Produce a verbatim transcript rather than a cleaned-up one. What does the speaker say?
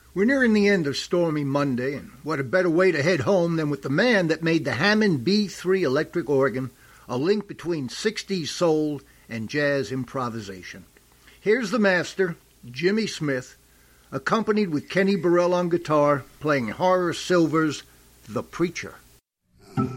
We're nearing the end of Stormy Monday, and what a better way to head home than with the man that made the Hammond B three electric organ a link between sixties soul and jazz improvisation. Here's the master, Jimmy Smith, accompanied with Kenny Burrell on guitar, playing Horace Silver's The Preacher.